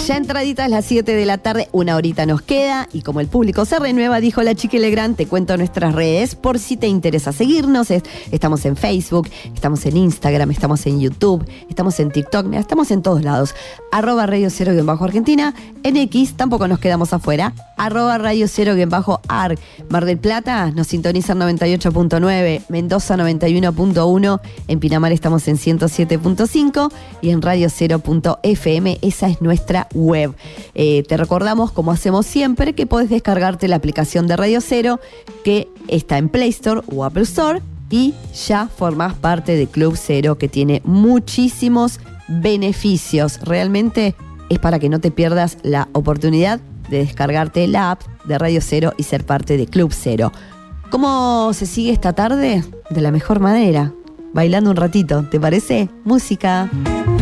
Ya entraditas las 7 de la tarde, una horita nos queda y como el público se renueva, dijo la Chiqui Legrand, te cuento nuestras redes por si te interesa seguirnos. Estamos en Facebook, estamos en Instagram, estamos en YouTube, estamos en TikTok, mira, estamos en todos lados. @Radio 0-Argentina, en X tampoco nos quedamos afuera, @Radio 0-AR. Mar del Plata nos sintonizan 98.9, Mendoza 91.1, en Pinamar estamos en 107.5 y en Radio 0.fm, esa es nuestra web. Te recordamos, como hacemos siempre, que podés descargarte la aplicación de Radio Cero, que está en Play Store o Apple Store, y ya formás parte de Club Cero, que tiene muchísimos beneficios. Realmente es para que no te pierdas la oportunidad de descargarte la app de Radio Cero y ser parte de Club Cero. ¿Cómo se sigue esta tarde? De la mejor manera, bailando un ratito, ¿te parece? Música.